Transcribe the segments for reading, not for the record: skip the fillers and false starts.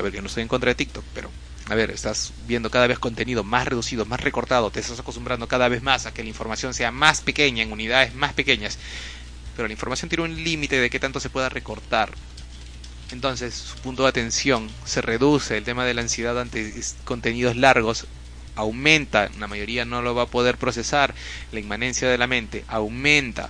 a ver, yo no estoy en contra de TikTok, pero a ver, estás viendo cada vez contenido más reducido, más recortado, te estás acostumbrando cada vez más a que la información sea más pequeña, en unidades más pequeñas, pero la información tiene un límite de qué tanto se pueda recortar. Entonces su punto de atención se reduce, el tema de la ansiedad ante contenidos largos aumenta, la mayoría no lo va a poder procesar, la inmanencia de la mente aumenta.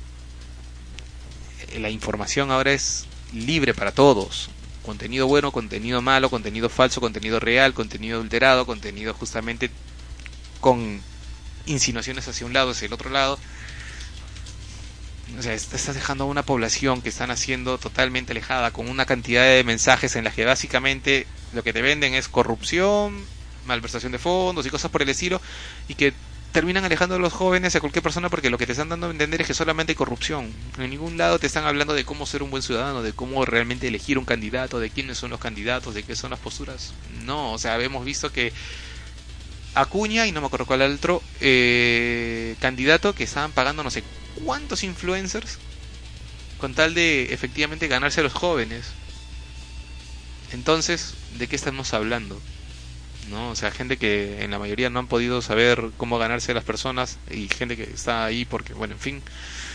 La información ahora es libre para todos, contenido bueno, contenido malo, contenido falso, contenido real, contenido adulterado, contenido justamente con insinuaciones hacia un lado, hacia el otro lado. O sea, estás dejando a una población que están haciendo totalmente alejada, con una cantidad de mensajes en las que básicamente lo que te venden es corrupción, malversación de fondos y cosas por el estilo, y que terminan alejando a los jóvenes, a cualquier persona, porque lo que te están dando a entender es que solamente hay corrupción. En ningún lado te están hablando de cómo ser un buen ciudadano, de cómo realmente elegir un candidato, de quiénes son los candidatos, de qué son las posturas. No, o sea, hemos visto que Acuña, y no me acuerdo cuál era el otro candidato, que estaban pagando no sé cuántos influencers con tal de efectivamente ganarse a los jóvenes. Entonces, ¿de qué estamos hablando? ¿No? O sea, gente que en la mayoría no han podido saber cómo ganarse a las personas, y gente que está ahí porque, bueno, en fin.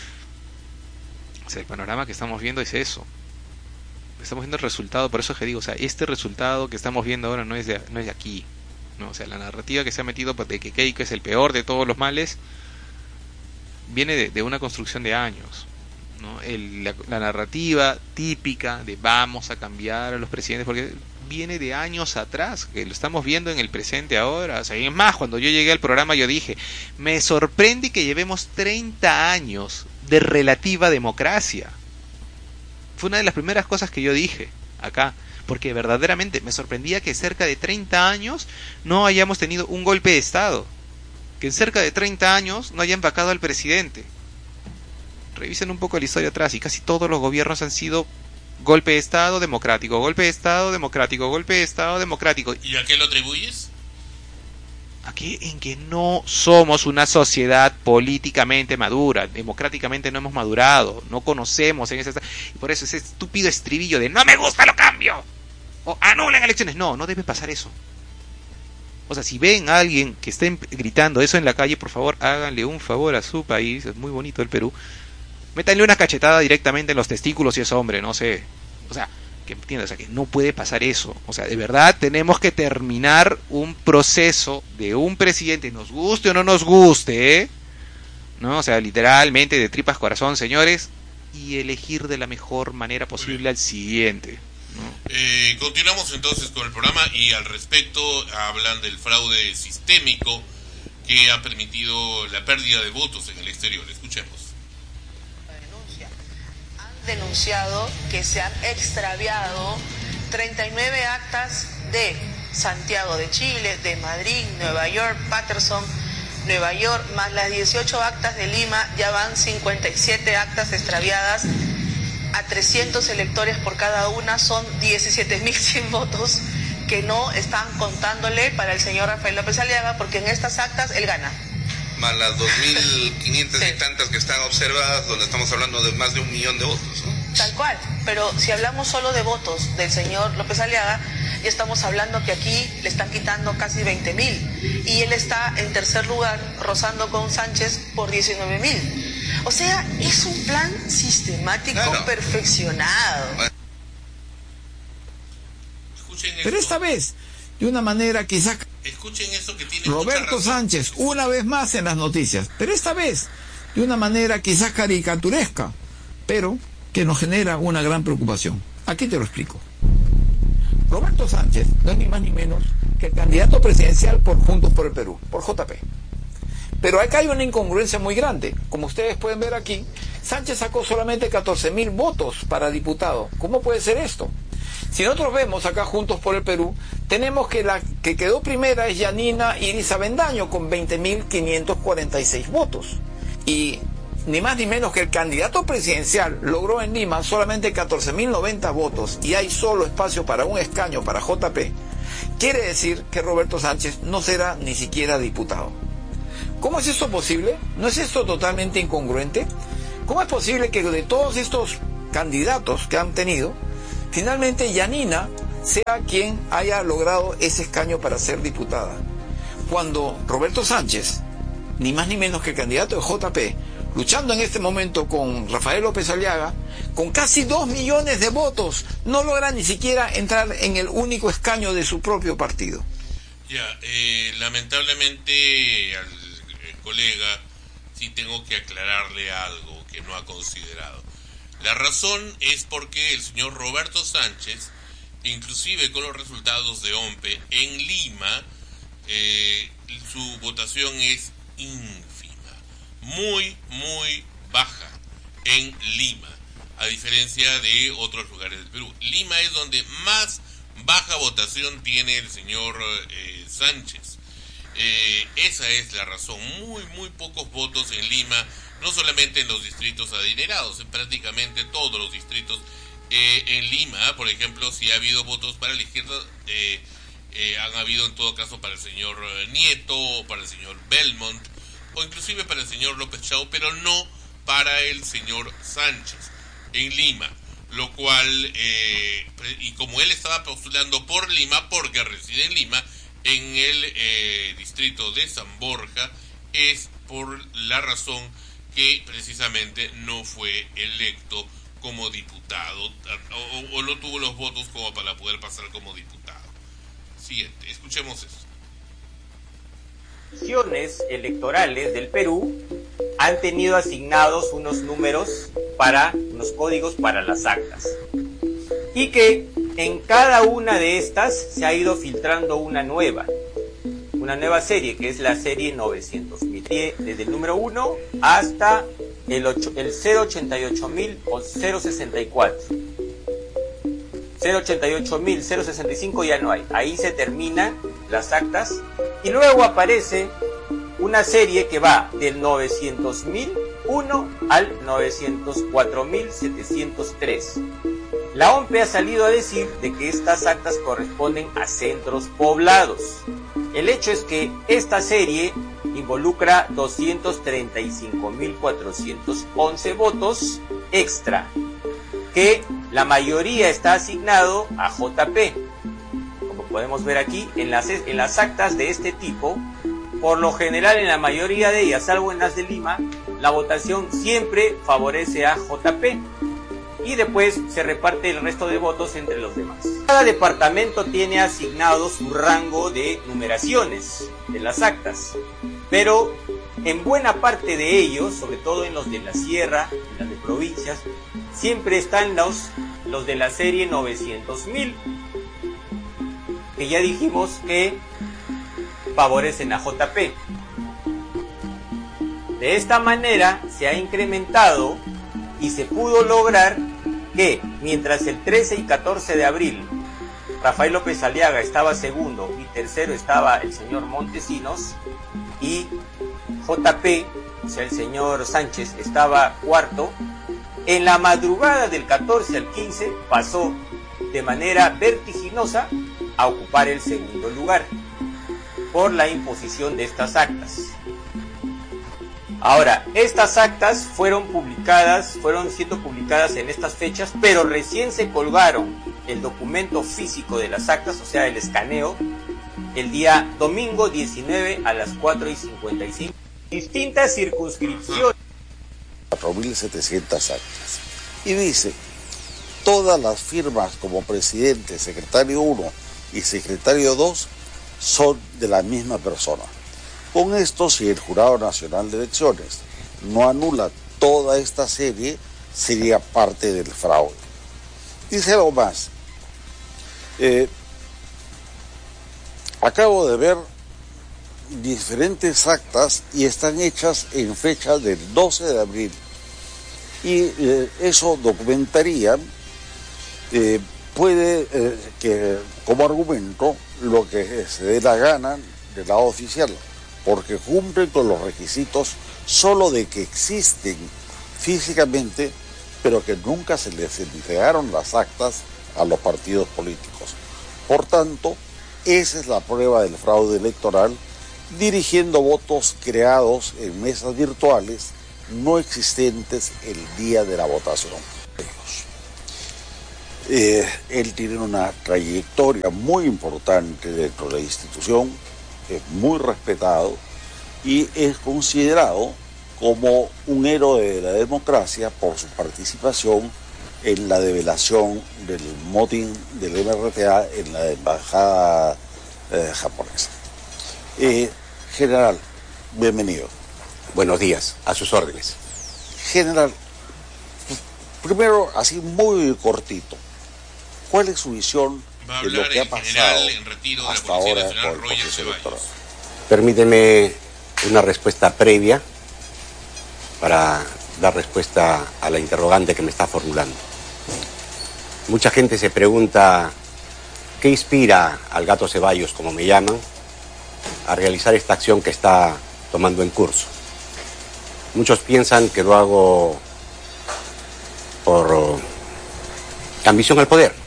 O sea, el panorama que estamos viendo es eso. Estamos viendo el resultado, por eso es que digo, o sea, este resultado que estamos viendo ahora no es de aquí, ¿no? O sea, la narrativa que se ha metido de que Keiko es el peor de todos los males viene de una construcción de años, ¿no? La narrativa típica de vamos a cambiar a los presidentes, porque viene de años atrás, que lo estamos viendo en el presente ahora. O sea, y es más, cuando yo llegué al programa yo dije, me sorprende que llevemos 30 años de relativa democracia. Fue una de las primeras cosas que yo dije acá, porque verdaderamente me sorprendía que cerca de 30 años no hayamos tenido un golpe de Estado, que en cerca de 30 años no hayan vacado al presidente. Revisen un poco la historia atrás y casi todos los gobiernos han sido golpe de Estado democrático, golpe de Estado democrático, golpe de Estado democrático. ¿Y a qué lo atribuyes? Aquí en que no somos una sociedad políticamente madura, democráticamente no hemos madurado, no conocemos en ese, y por eso ese estúpido estribillo de no me gusta, lo cambio, o anulen elecciones. No debe pasar eso. O sea, si ven a alguien que esté gritando eso en la calle, por favor, háganle un favor a su país, es muy bonito el Perú, métanle una cachetada directamente en los testículos si es hombre, no sé. O sea, que entiendas, o sea, que no puede pasar eso. O sea, de verdad tenemos que terminar un proceso de un presidente, nos guste o no nos guste, ¿eh? ¿No? O sea, literalmente de tripas corazón, señores, y elegir de la mejor manera posible al siguiente, ¿no? Continuamos entonces con el programa, y al respecto hablan del fraude sistémico que ha permitido la pérdida de votos en el exterior. Escuchemos. Denunciado que se han extraviado 39 actas de Santiago de Chile, de Madrid, Nueva York, Patterson, Nueva York, más las 18 actas de Lima. Ya van 57 actas extraviadas a 300 electores por cada una. Son 17.100 votos que no están contándole para el señor Rafael López Aliaga, porque en estas actas él gana. Más las 2.500 y tantas que están observadas, donde estamos hablando de más de 1 millón de votos, ¿no? Tal cual, pero si hablamos solo de votos del señor López Aliaga, ya estamos hablando que aquí le están quitando casi 20.000, y él está en tercer lugar, rozando con Sánchez por 19.000. O sea, es un plan sistemático, claro, perfeccionado. Pero esta vez, de una manera quizás... Escuchen eso que tiene Roberto Sánchez, una vez más en las noticias, pero esta vez de una manera quizás caricaturesca, pero que nos genera una gran preocupación. Aquí te lo explico. Roberto Sánchez no es ni más ni menos que el candidato presidencial por Juntos por el Perú, por JP. Pero acá hay una incongruencia muy grande. Como ustedes pueden ver aquí, Sánchez sacó solamente 14.000 votos para diputado. ¿Cómo puede ser esto? Si nosotros vemos acá Juntos por el Perú, tenemos que la que quedó primera es Yanina Iris Avendaño con 20.546 votos. Y ni más ni menos que el candidato presidencial logró en Lima solamente 14.090 votos, y hay solo espacio para un escaño para JP. Quiere decir que Roberto Sánchez no será ni siquiera diputado. ¿Cómo es esto posible? ¿No es esto totalmente incongruente? ¿Cómo es posible que de todos estos candidatos que han tenido, finalmente Yanina sea quien haya logrado ese escaño para ser diputada. Cuando Roberto Sánchez, ni más ni menos que candidato de JP, luchando en este momento con Rafael López Aliaga, con casi 2 millones de votos, no logra ni siquiera entrar en el único escaño de su propio partido. Ya, lamentablemente al colega sí tengo que aclararle algo que no ha considerado. La razón es porque el señor Roberto Sánchez, inclusive con los resultados de OMPE en Lima, su votación es ínfima, muy baja en Lima, a diferencia de otros lugares del Perú. Lima es donde más baja votación tiene el señor Sánchez. Esa es la razón, muy pocos votos en Lima, no solamente en los distritos adinerados, en prácticamente todos los distritos. En Lima, por ejemplo, si ha habido votos para la izquierda, han habido en todo caso para el señor Nieto, o para el señor Belmont, o inclusive para el señor López Chau, pero no para el señor Sánchez en Lima, lo cual, y como él estaba postulando por Lima, porque reside en Lima, en el distrito de San Borja, es por la razón que precisamente no fue electo como diputado, o no tuvo los votos como para poder pasar como diputado. Siguiente, escuchemos eso. Elecciones electorales del Perú han tenido asignados unos números unos códigos para las actas, y que en cada una de estas se ha ido filtrando una nueva serie, que es la serie 900.000, desde el número 1 hasta el 088.000 o 064. 088.000, 065 ya no hay. Ahí se terminan las actas y luego aparece una serie que va del 900.001 al 904.703. La OMPE ha salido a decir de que estas actas corresponden a centros poblados. El hecho es que esta serie involucra 235.411 votos extra, que la mayoría está asignado a JP. Como podemos ver aquí, en las actas de este tipo, por lo general en la mayoría de ellas, salvo en las de Lima, la votación siempre favorece a JP. Y después se reparte el resto de votos entre los demás. Cada departamento tiene asignado su rango de numeraciones de las actas, pero en buena parte de ellos, sobre todo en los de la sierra, en las de provincias, siempre están los de la serie 900.000, que ya dijimos que favorecen a JP. De esta manera se ha incrementado y se pudo lograr que mientras el 13 y 14 de abril Rafael López Aliaga estaba segundo y tercero estaba el señor Montesinos, y JP, o sea el señor Sánchez, estaba cuarto, en la madrugada del 14 al 15 pasó de manera vertiginosa a ocupar el segundo lugar por la imposición de estas actas. Ahora, estas actas fueron siendo publicadas en estas fechas, pero recién se colgaron el documento físico de las actas, o sea, el escaneo, el día domingo 19 a las 4:55. Distintas circunscripciones. 4.700 actas. Y dice, todas las firmas como presidente, secretario 1 y secretario 2 son de la misma persona. Con esto, si el Jurado Nacional de Elecciones no anula toda esta serie, sería parte del fraude. Dice algo más. Acabo de ver diferentes actas y están hechas en fecha del 12 de abril. Y eso documentaría, que como argumento, lo que se dé la gana del lado oficial, porque cumplen con los requisitos solo de que existen físicamente, pero que nunca se les entregaron las actas a los partidos políticos. Por tanto, esa es la prueba del fraude electoral, dirigiendo votos creados en mesas virtuales no existentes el día de la votación. Él tiene una trayectoria muy importante dentro de la institución, es muy respetado y es considerado como un héroe de la democracia por su participación en la develación del motín del MRTA en la embajada japonesa. General, bienvenido. Buenos días, a sus órdenes. General, primero, así muy cortito, ¿cuál es su visión de lo que ha pasado hasta ahora con el proceso electoral? Permíteme una respuesta previa para dar respuesta a la interrogante que me está formulando. Mucha gente se pregunta qué inspira al Gato Ceballos, como me llaman, a realizar esta acción que está tomando en curso. Muchos piensan que lo hago por ambición al poder.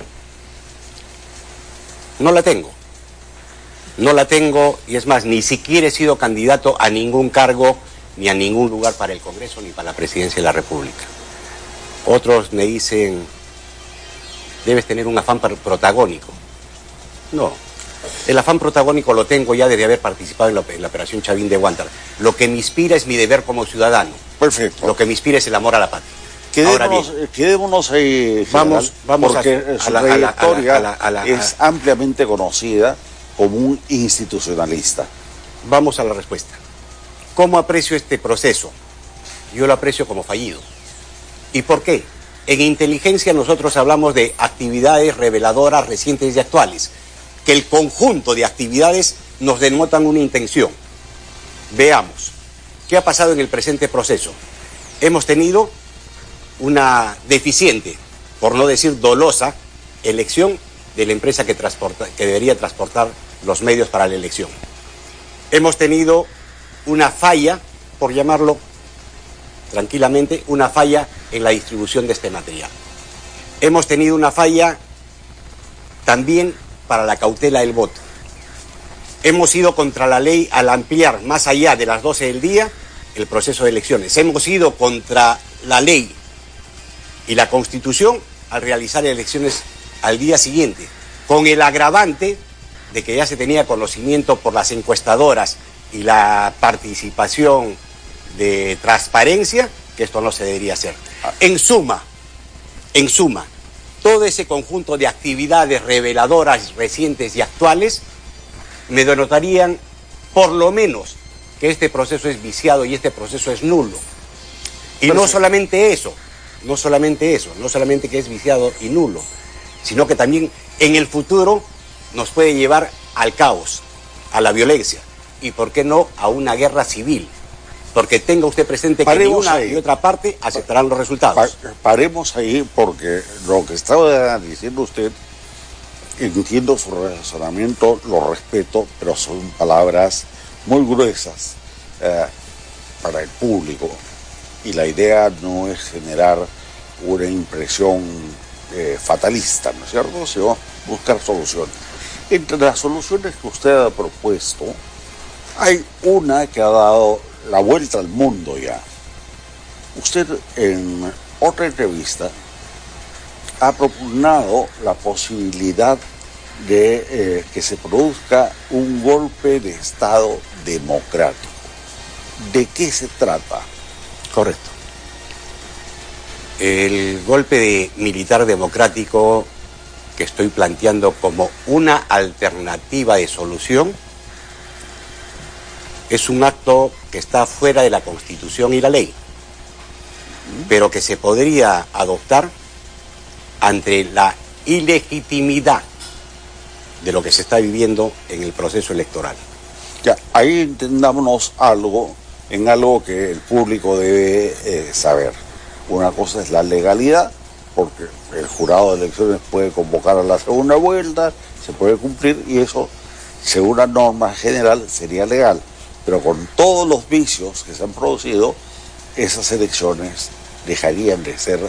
No la tengo. No la tengo y es más, ni siquiera he sido candidato a ningún cargo ni a ningún lugar para el Congreso ni para la Presidencia de la República. Otros me dicen, debes tener un afán protagónico. No, el afán protagónico lo tengo ya desde haber participado en la operación Chavín de Huántar. Lo que me inspira es mi deber como ciudadano. Perfecto. Lo que me inspira es el amor a la patria. Quedémonos ahí, general, vamos porque su trayectoria es ampliamente conocida como un institucionalista. Vamos a la respuesta. ¿Cómo aprecio este proceso? Yo lo aprecio como fallido. ¿Y por qué? En inteligencia nosotros hablamos de actividades reveladoras recientes y actuales, que el conjunto de actividades nos denotan una intención. Veamos, ¿qué ha pasado en el presente proceso? Hemos tenido una deficiente, por no decir dolosa, elección de la empresa que debería transportar los medios para la elección. Hemos tenido una falla, por llamarlo tranquilamente, una falla en la distribución de este material. Hemos tenido una falla también para la cautela del voto. Hemos ido contra la ley al ampliar más allá de las 12 del día el proceso de elecciones. Hemos ido contra la ley y la Constitución al realizar elecciones al día siguiente, con el agravante de que ya se tenía conocimiento por las encuestadoras y la participación de transparencia, que esto no se debería hacer. En suma, todo ese conjunto de actividades reveladoras recientes y actuales me denotarían, por lo menos, que este proceso es viciado y este proceso es nulo. Y no solamente eso, no solamente que es viciado y nulo, sino que también en el futuro nos puede llevar al caos, a la violencia y, ¿por qué no?, a una guerra civil. Porque tenga usted presente que ni una ni otra parte aceptarán los resultados. Paremos ahí, porque lo que estaba diciendo usted, entiendo su razonamiento, lo respeto, pero son palabras muy gruesas para el público. Y la idea no es generar una impresión fatalista, ¿no es cierto?, sino buscar soluciones. Entre las soluciones que usted ha propuesto, hay una que ha dado la vuelta al mundo ya. Usted en otra entrevista ha propugnado la posibilidad de que se produzca un golpe de Estado democrático. ¿De qué se trata? Correcto. El golpe militar democrático que estoy planteando como una alternativa de solución es un acto que está fuera de la Constitución y la ley, pero que se podría adoptar ante la ilegitimidad de lo que se está viviendo en el proceso electoral. Ya, ahí entendámonos algo que el público debe saber. Una cosa es la legalidad, porque el jurado de elecciones puede convocar a la segunda vuelta, se puede cumplir, y eso, según la norma general, sería legal. Pero con todos los vicios que se han producido, esas elecciones dejarían de ser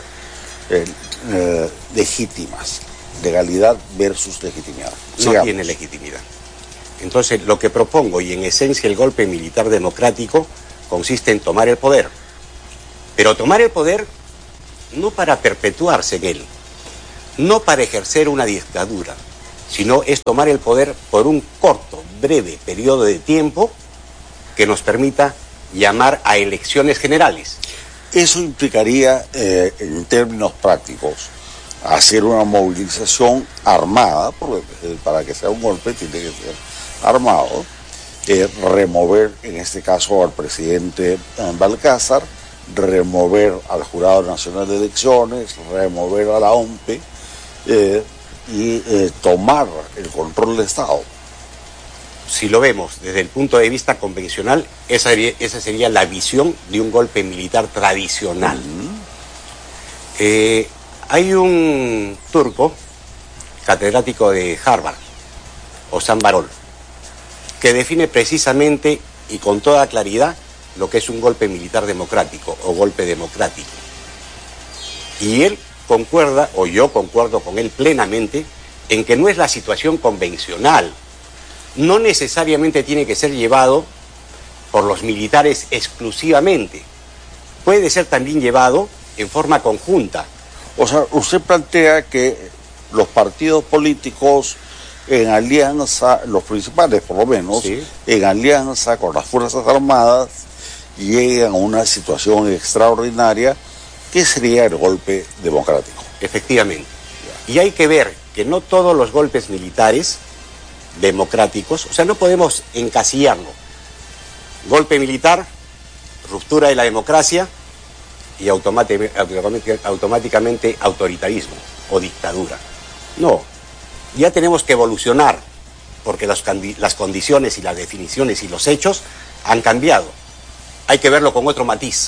legítimas. Legalidad versus legitimidad. No tiene legitimidad. Entonces, lo que propongo, y en esencia el golpe militar democrático, consiste en tomar el poder. Pero tomar el poder no para perpetuarse en él, no para ejercer una dictadura, sino es tomar el poder por un corto, breve periodo de tiempo que nos permita llamar a elecciones generales. Eso implicaría, en términos prácticos, hacer una movilización armada, porque para que sea un golpe tiene que ser armado, remover en este caso al presidente Balcázar, remover al Jurado Nacional de Elecciones, remover a la OMPE y tomar el control del Estado. Si lo vemos desde el punto de vista convencional, esa sería la visión de un golpe militar tradicional. Hay un turco, catedrático de Harvard, Osman Barol, que define precisamente y con toda claridad lo que es un golpe militar democrático o golpe democrático. Y él concuerda, o yo concuerdo con él plenamente, en que no es la situación convencional. No necesariamente tiene que ser llevado por los militares exclusivamente. Puede ser también llevado en forma conjunta. O sea, usted plantea que los partidos políticos en alianza, los principales por lo menos, sí, en alianza con las Fuerzas Armadas, llegan a una situación extraordinaria que sería el golpe democrático. Efectivamente. Y hay que ver que no todos los golpes militares democráticos, o sea, no podemos encasillarlo. Golpe militar, ruptura de la democracia y automáticamente autoritarismo o dictadura. No, ya tenemos que evolucionar porque las condiciones y las definiciones y los hechos han cambiado. Hay que verlo con otro matiz.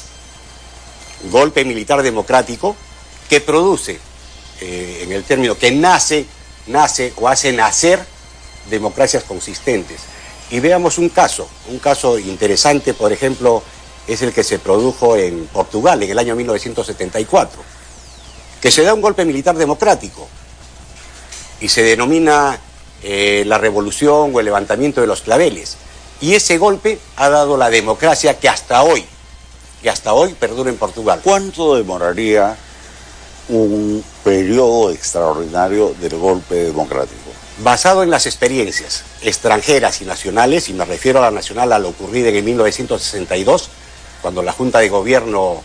Golpe militar democrático que produce, en el término, que nace o hace nacer democracias consistentes. Y veamos un caso interesante, por ejemplo, es el que se produjo en Portugal en el año 1974, que se da un golpe militar democrático y se denomina la revolución o el levantamiento de los claveles. Y ese golpe ha dado la democracia que hasta hoy perdura en Portugal. ¿Cuánto demoraría un periodo extraordinario del golpe democrático? Basado en las experiencias extranjeras y nacionales, y me refiero a la nacional, a lo ocurrido en 1962, cuando la Junta de Gobierno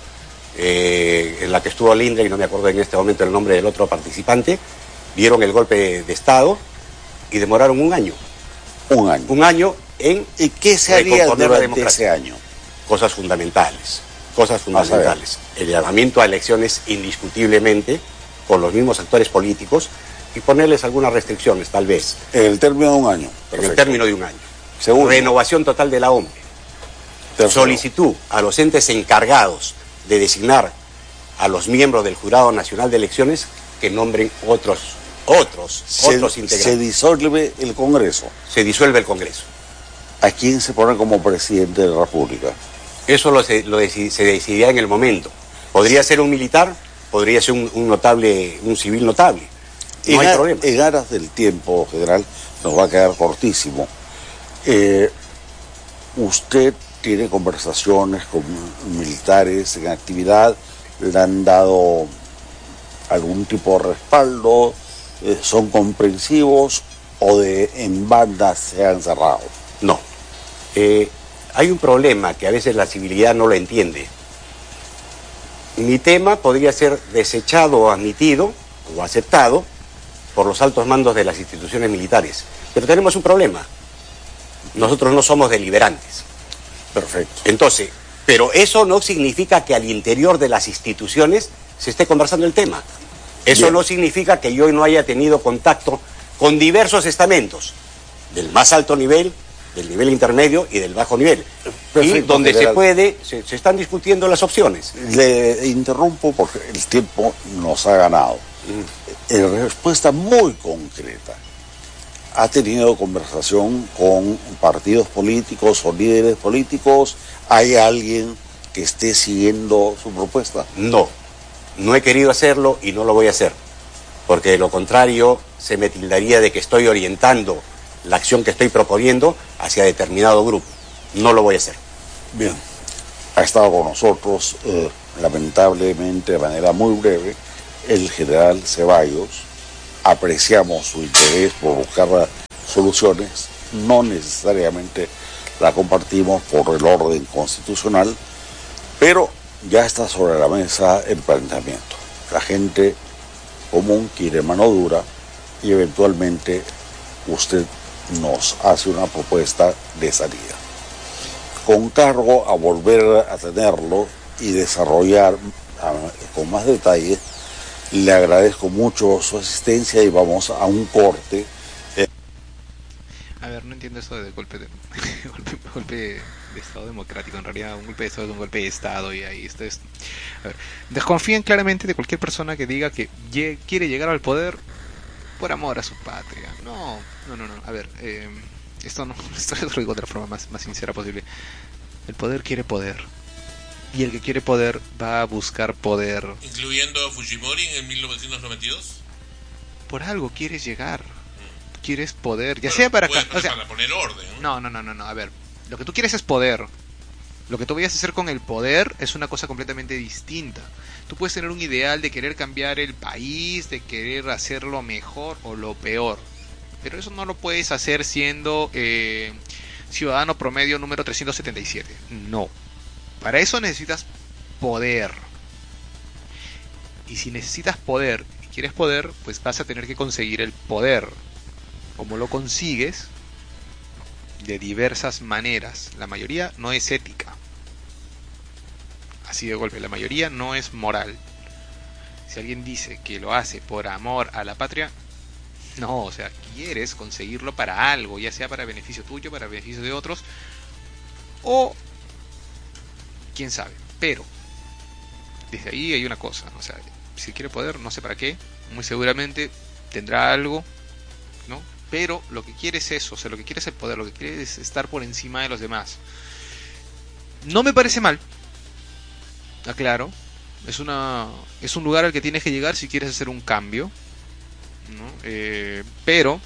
en la que estuvo Lindre, y no me acuerdo en este momento el nombre del otro participante, dieron el golpe de Estado y demoraron un año. Un año en... ¿Y qué se haría durante ese año? Cosas fundamentales. El llamamiento a elecciones indiscutiblemente con los mismos actores políticos y ponerles algunas restricciones, tal vez. En el término de un año. Perfecto. En el término de un año. Segundo. Renovación total de la OMP. Solicitud a los entes encargados de designar a los miembros del Jurado Nacional de Elecciones que nombren otros integrantes. Se disuelve el Congreso. Se disuelve el Congreso. ¿A quién se pone como presidente de la República? Eso se decidirá en el momento. Podría ser un militar, podría ser un notable, un civil notable. No hay problema. En aras del tiempo, general, nos va a quedar cortísimo. Usted tiene conversaciones con militares en actividad, le han dado algún tipo de respaldo, son comprensivos o en bandas se han cerrado. No. Hay un problema que a veces la civilidad no lo entiende. Mi tema podría ser desechado o admitido o aceptado por los altos mandos de las instituciones militares. Pero tenemos un problema. Nosotros no somos deliberantes. Perfecto. Entonces, pero eso no significa que al interior de las instituciones se esté conversando el tema. Eso Bien. No significa que yo no haya tenido contacto con diversos estamentos, del más alto nivel, del nivel intermedio y del bajo nivel. Perfecto, y donde general, se puede, se están discutiendo las opciones. Le interrumpo porque el tiempo nos ha ganado. En respuesta muy concreta, ¿ha tenido conversación con partidos políticos o líderes políticos? ¿Hay alguien que esté siguiendo su propuesta? No, no he querido hacerlo y no lo voy a hacer, porque de lo contrario se me tildaría de que estoy orientando la acción que estoy proponiendo hacia determinado grupo. No lo voy a hacer. Bien, ha estado con nosotros, lamentablemente de manera muy breve, el general Ceballos, apreciamos su interés por buscar soluciones, no necesariamente la compartimos por el orden constitucional, pero ya está sobre la mesa el planteamiento. La gente común quiere mano dura y eventualmente usted nos hace una propuesta de salida. Con cargo a volver a tenerlo y desarrollar con más detalle, le agradezco mucho su asistencia y vamos a un corte. A ver, no entiendo eso de golpe de golpe de Estado democrático. En realidad, un golpe de Estado es un golpe de Estado y ahí está esto. A ver, desconfíen claramente de cualquier persona que diga que quiere llegar al poder por amor a su patria. No. A ver, esto lo digo de la forma más sincera posible. El poder quiere poder. Y el que quiere poder va a buscar poder. ¿Incluyendo a Fujimori en 1992? Por algo quieres llegar. Quieres poder, ya sea para para poner orden. No. A ver, lo que tú quieres es poder. Lo que tú vayas a hacer con el poder es una cosa completamente distinta. Tú puedes tener un ideal de querer cambiar el país, de querer hacerlo mejor o lo peor. Pero eso no lo puedes hacer siendo ciudadano promedio número 377. No. Para eso necesitas poder. Y si necesitas poder y quieres poder, pues vas a tener que conseguir el poder. ¿Cómo lo consigues? De diversas maneras. La mayoría no es ética. Así de golpe, la mayoría no es moral. Si alguien dice que lo hace por amor a la patria, no, o sea, quieres conseguirlo para algo, ya sea para beneficio tuyo, para beneficio de otros, o quién sabe. Pero desde ahí hay una cosa, o sea, si quiere poder, no sé para qué, muy seguramente tendrá algo, ¿no? Pero lo que quiere es eso, o sea, lo que quiere es el poder, lo que quiere es estar por encima de los demás. No me parece mal, aclaro, es un lugar al que tienes que llegar si quieres hacer un cambio, ¿no? Pero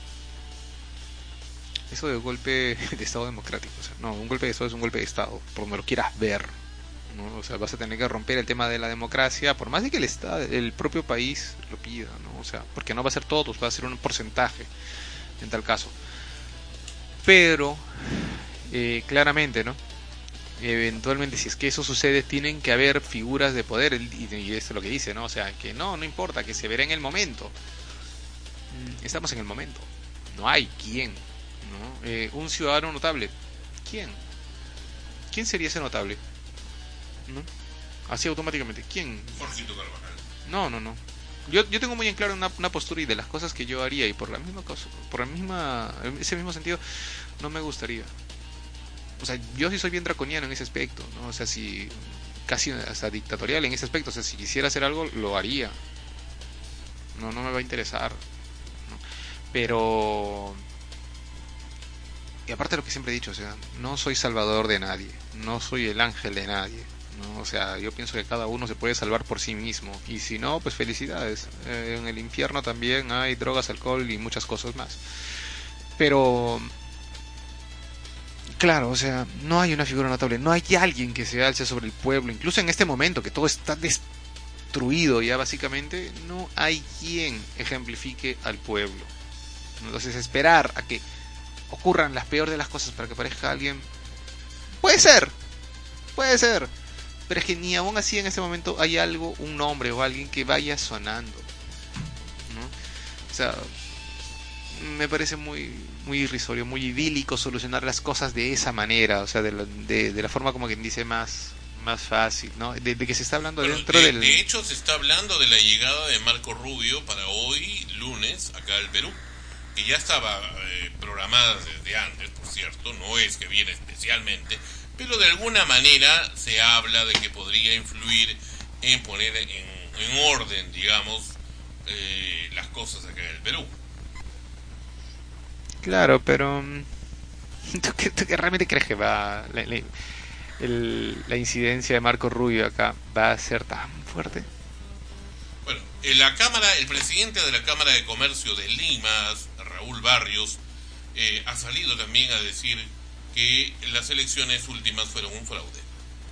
eso de golpe de Estado democrático, o sea, no, un golpe de Estado es un golpe de Estado, por donde lo quieras ver, ¿no? O sea, vas a tener que romper el tema de la democracia, por más de que el propio país lo pida, ¿no? O sea, porque no va a ser todos, va a ser un porcentaje en tal caso. Pero claramente, ¿no? Eventualmente, si es que eso sucede, tienen que haber figuras de poder, y esto es lo que dice, ¿no? O sea, que no importa, que se verá en el momento. Estamos en el momento, no hay quién, ¿no? Un ciudadano notable, ¿quién sería ese notable? ¿No? Así automáticamente, ¿quién? Jorgito Carvajal. No. Yo tengo muy en claro una postura y de las cosas que yo haría, y por la misma cosa, ese mismo sentido, no me gustaría. O sea, yo sí soy bien draconiano en ese aspecto, ¿no? O sea, si casi hasta dictatorial en ese aspecto, o sea, si quisiera hacer algo, lo haría. No me va a interesar, ¿no? Pero, y aparte de lo que siempre he dicho, o sea, no soy salvador de nadie, no soy el ángel de nadie, ¿no? O sea, yo pienso que cada uno se puede salvar por sí mismo, y si no, pues felicidades. En el infierno también hay drogas, alcohol y muchas cosas más. Pero claro, o sea, no hay una figura notable, no hay alguien que se alce sobre el pueblo, incluso en este momento que todo está destruido ya básicamente, no hay quien ejemplifique al pueblo. Entonces esperar a que ocurran las peores de las cosas para que aparezca alguien, puede ser, pero es que ni aún así en este momento hay algo, un nombre o alguien que vaya sonando, ¿no? O sea, me parece muy irrisorio, muy idílico solucionar las cosas de esa manera, o sea, de la forma como quien dice más fácil, ¿no? De que se está hablando dentro del... De hecho, se está hablando de la llegada de Marco Rubio para hoy, lunes, acá al Perú, que ya estaba programada desde antes, por cierto, no es que viene especialmente, pero de alguna manera se habla de que podría influir en poner en orden, digamos, las cosas acá en el Perú. Claro, pero ¿tú qué realmente crees que va la incidencia de Marco Rubio acá va a ser tan fuerte? Bueno, el presidente de la Cámara de Comercio de Lima, Raúl Barrios, ha salido también a decir que las elecciones últimas fueron un fraude.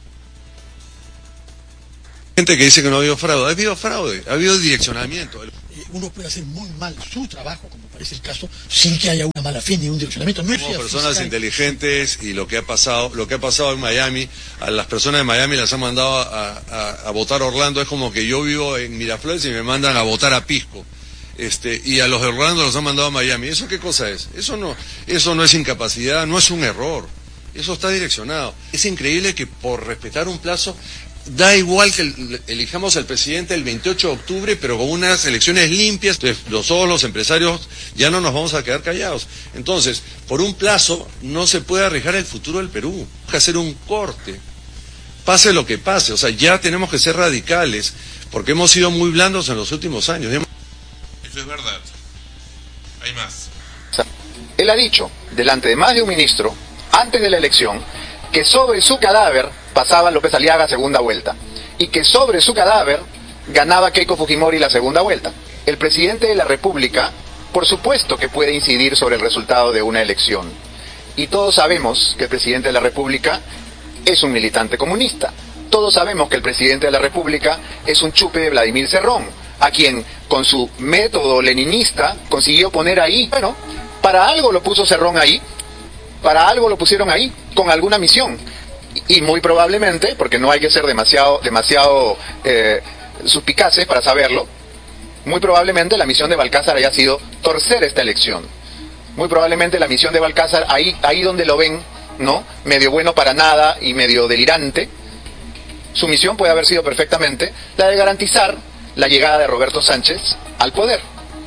Gente que dice que no ha habido fraude, ha habido direccionamiento. uno puede hacer muy mal su trabajo, como parece el caso, sin que haya una mala fe ni un direccionamiento. No Somos personas inteligentes, y lo que ha pasado en Miami, a las personas de Miami las han mandado a votar a Orlando. Es como que yo vivo en Miraflores y me mandan a votar a Pisco. Y a los de Orlando los han mandado a Miami. ¿Eso qué cosa es? Eso no es incapacidad, no es un error. Eso está direccionado. Es increíble que por respetar un plazo, da igual que elijamos al presidente el 28 de octubre, pero con unas elecciones limpias. Entonces, todos los empresarios ya no nos vamos a quedar callados. Entonces, por un plazo no se puede arriesgar el futuro del Perú. Hay que hacer un corte, pase lo que pase. O sea, ya tenemos que ser radicales, porque hemos sido muy blandos en los últimos años. Eso es verdad. Hay más. Él ha dicho, delante de más de un ministro, antes de la elección, que sobre su cadáver pasaba López Aliaga a segunda vuelta, y que sobre su cadáver ganaba Keiko Fujimori la segunda vuelta. El presidente de la República, por supuesto que puede incidir sobre el resultado de una elección, y todos sabemos que el presidente de la República es un militante comunista. Todos sabemos que el presidente de la República es un chupe de Vladimir Cerrón, a quien con su método leninista consiguió poner ahí. Bueno, para algo lo puso Cerrón ahí, para algo lo pusieron ahí, con alguna misión. Y muy probablemente, porque no hay que ser demasiado suspicaces para saberlo, muy probablemente la misión de Balcázar haya sido torcer esta elección. Muy probablemente la misión de Balcázar, ahí donde lo ven, ¿no? Medio bueno para nada y medio delirante, su misión puede haber sido perfectamente la de garantizar la llegada de Roberto Sánchez al poder.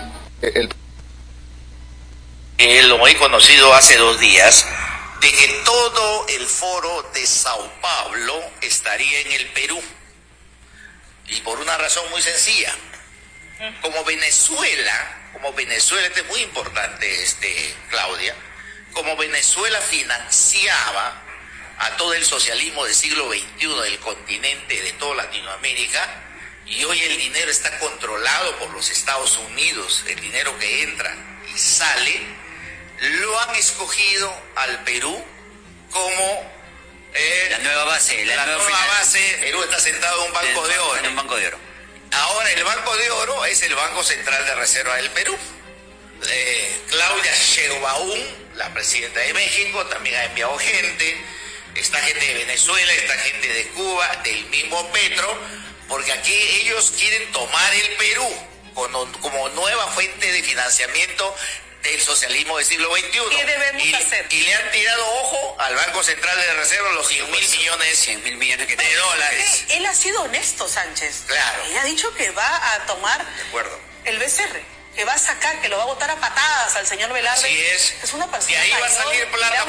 Lo he conocido hace 2 días, de que todo el foro de Sao Paulo estaría en el Perú. Y por una razón muy sencilla. Como Venezuela, esto es muy importante, Claudia, como Venezuela financiaba a todo el socialismo del siglo XXI del continente, de toda Latinoamérica, y hoy el dinero está controlado por los Estados Unidos, el dinero que entra y sale, lo han escogido al Perú como la nueva base. La nueva base. Perú está sentado en un banco de oro. En un banco de oro. Ahora el Banco de Oro es el Banco Central de Reserva del Perú. Claudia Sheinbaum, la presidenta de México, también ha enviado gente. Esta gente de Venezuela, esta gente de Cuba, del mismo Petro, porque aquí ellos quieren tomar el Perú como nueva fuente de financiamiento del socialismo del siglo XXI. ¿Qué debemos hacer? Y le han tirado ojo al Banco Central de Reserva los 100 mil millones de dólares. Él ha sido honesto, Sánchez. Claro. Él ha dicho que va a tomar el BCR, que va a sacar, que lo va a botar a patadas al señor Velarde. Así es. Es una persona de ahí mayor, va a salir plata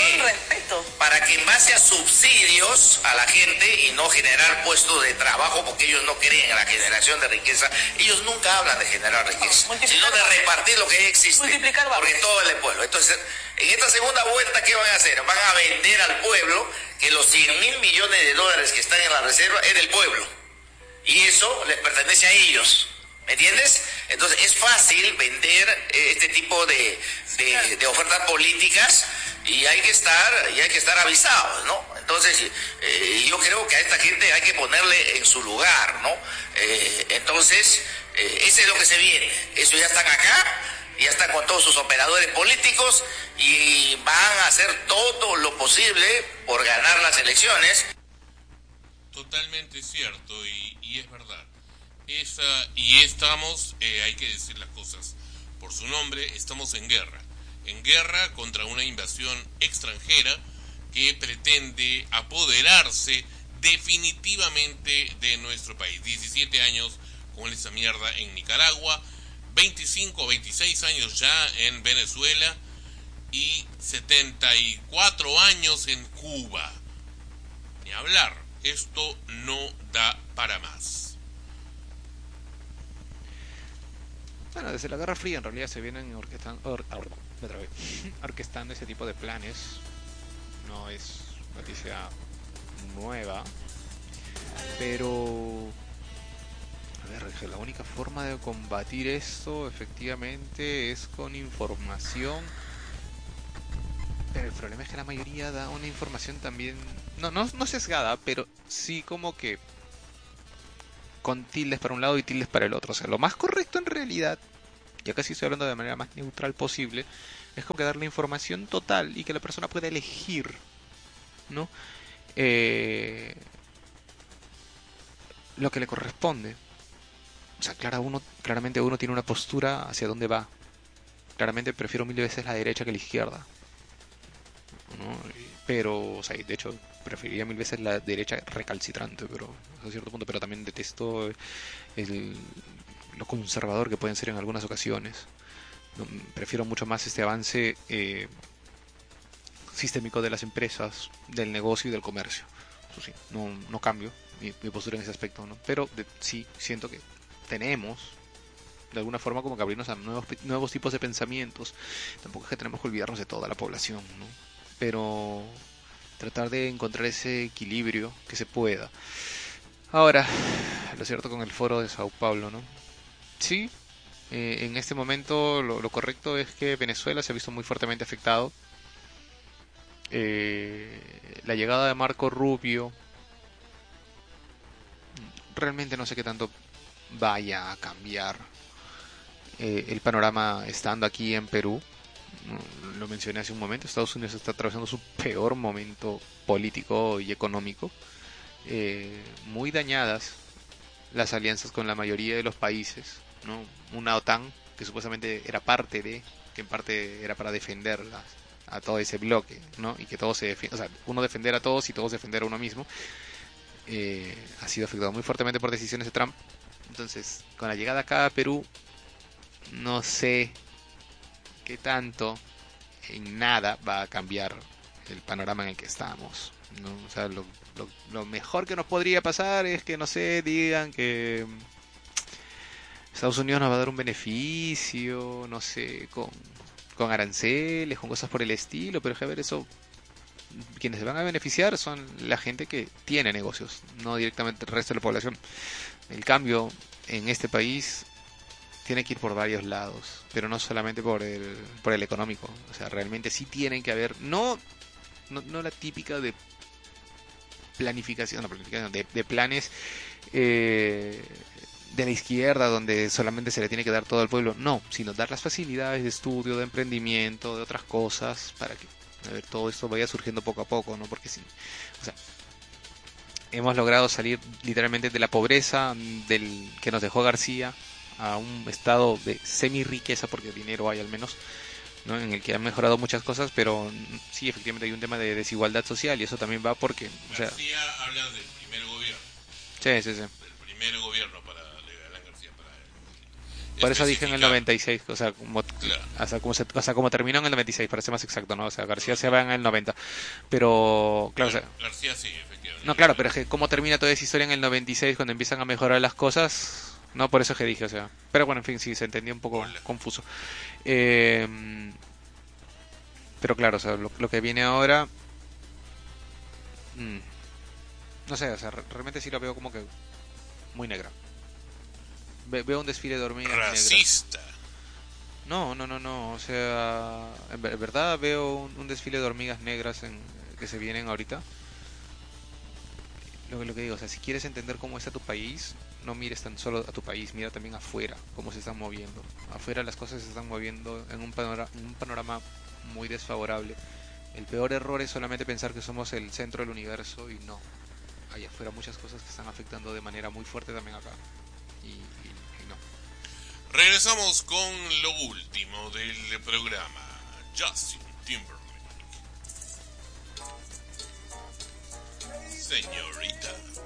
para que en base a subsidios a la gente y no generar puestos de trabajo, porque ellos no creen en la generación de riqueza. Ellos nunca hablan de generar riqueza, sino de repartir lo que ya existe, porque todo es del pueblo. Entonces, en esta segunda vuelta, ¿qué van a hacer? Van a vender al pueblo que los 100 mil millones de dólares que están en la reserva es del pueblo, y eso les pertenece a ellos. ¿Me entiendes? Entonces es fácil vender este tipo de ofertas políticas, y hay que estar avisados, ¿no? Entonces yo creo que a esta gente hay que ponerle en su lugar, ¿no? Entonces eso es lo que se viene. Eso ya están acá, ya están con todos sus operadores políticos y van a hacer todo lo posible por ganar las elecciones. Totalmente cierto, y es verdad. Y estamos, hay que decir las cosas por su nombre, estamos en guerra contra una invasión extranjera que pretende apoderarse definitivamente de nuestro país. 17 años con esa mierda en Nicaragua, 25 o 26 años ya en Venezuela y 74 años en Cuba. Ni hablar, esto no da para más. Bueno, desde la Guerra Fría en realidad se vienen orquestando ese tipo de planes. No es noticia nueva, pero a ver, la única forma de combatir esto efectivamente es con información, pero el problema es que la mayoría da una información también no sesgada, pero sí como que con tildes para un lado y tildes para el otro. O sea, lo más correcto en realidad, ya casi estoy hablando de manera más neutral posible, es como que darle información total y que la persona pueda elegir, ¿no? Lo que le corresponde. O sea, claramente uno tiene una postura hacia dónde va. Claramente prefiero 1000 veces la derecha que la izquierda, ¿no? Pero, o sea, de hecho, preferiría 1000 veces la derecha recalcitrante, pero a cierto punto, pero también detesto lo conservador que pueden ser en algunas ocasiones. No, prefiero mucho más este avance sistémico de las empresas, del negocio y del comercio. Eso sí, no cambio mi postura en ese aspecto, ¿no? Pero sí siento que tenemos de alguna forma como que abrirnos a nuevos tipos de pensamientos. Tampoco es que tenemos que olvidarnos de toda la población, ¿no? Pero tratar de encontrar ese equilibrio que se pueda. Ahora, lo cierto con el foro de Sao Paulo, ¿no? Sí, en este momento lo correcto es que Venezuela se ha visto muy fuertemente afectado. La llegada de Marco Rubio realmente no sé qué tanto vaya a cambiar el panorama estando aquí en Perú. Lo mencioné hace un momento, Estados Unidos está atravesando su peor momento político y económico. Muy dañadas las alianzas con la mayoría de los países, ¿no? Una OTAN que supuestamente era parte de, que en parte era para defender a todo ese bloque, ¿no? Y que todos se defienda, o sea, uno defender a todos y todos defender a uno mismo. Ha sido afectado muy fuertemente por decisiones de Trump. Entonces, con la llegada acá a Perú, no sé qué tanto, en nada va a cambiar el panorama en el que estamos, ¿no? O sea, lo mejor que nos podría pasar es que, no sé, digan que Estados Unidos nos va a dar un beneficio, no sé, con aranceles, con cosas por el estilo, pero es que, a ver, eso, quienes se van a beneficiar son la gente que tiene negocios, no directamente el resto de la población. El cambio en este país tiene que ir por varios lados, pero no solamente por el económico. O sea, realmente sí tienen que haber, no la típica de planificación, de planes de la izquierda donde solamente se le tiene que dar todo al pueblo, no, sino dar las facilidades de estudio, de emprendimiento, de otras cosas, para que todo esto vaya surgiendo poco a poco, ¿no? Porque sí, o sea, hemos logrado salir literalmente de la pobreza del que nos dejó García a un estado de semi-riqueza, porque dinero hay al menos, ¿no? En el que han mejorado muchas cosas, pero sí, efectivamente hay un tema de desigualdad social y eso también va porque, o sea, García habla del primer gobierno. Sí. Del primer gobierno para Alan García. Por eso dije en el 96, o sea, Claro. como terminó en el 96, para ser más exacto, ¿no? O sea, García se va en el 90. Pero, claro, o sea, García sí, efectivamente. no, claro, pero es que cómo termina toda esa historia en el 96 cuando empiezan a mejorar las cosas. No, por eso es que dije, o sea. Pero bueno, en fin, sí, se entendía un poco confuso. Pero claro, o sea, lo que viene ahora. No sé, o sea, realmente sí lo veo como que muy negra. Veo un desfile de hormigas racista. Negras. No, o sea, en verdad veo un desfile de hormigas negras que se vienen ahorita. Lo que digo, o sea, si quieres entender cómo está tu país, no mires tan solo a tu país, mira también afuera, cómo se están moviendo. Afuera las cosas se están moviendo en un panorama muy desfavorable. El peor error es solamente pensar que somos el centro del universo y no. Hay afuera muchas cosas que están afectando de manera muy fuerte también acá. Y no. Regresamos con lo último del programa. Justin Timberlake. Señorita.